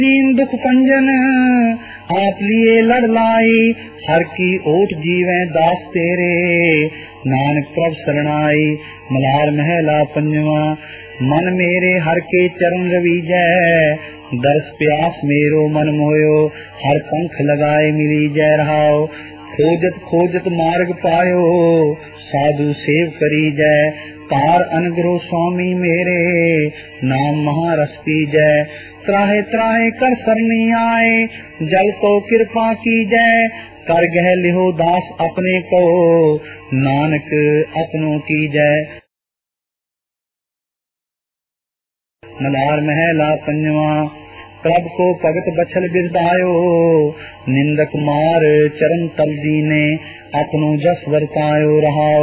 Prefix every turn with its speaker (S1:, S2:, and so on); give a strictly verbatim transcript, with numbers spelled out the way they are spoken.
S1: दीन दुख पंजन आप लिए लड़ लाई, हर की ओट जीवे दास तेरे, नानक प्रभ शरणाई। मल्हार महला पंजवा। मन मेरे हर के चरण रवीजै, दर्श प्यास मेरो मन मोयो, हर पंख लगाए मिली जय रहाओ। खोजत खोजत मार्ग पायो, साधु सेव करी जय, तार अनुग्रह स्वामी मेरे, नाम महारस पी जय। त्राहे त्राहे कर सरनी आए, जल को कृपा की जय, कर गह लिहो दास अपने को, नानक अपनों की जय। मल्हार महला पंजवा। प्रभ को भगत बछल बिरदायो, निंदक मार चरण तल दीने, अपनो जस वर्तायो रहाओ।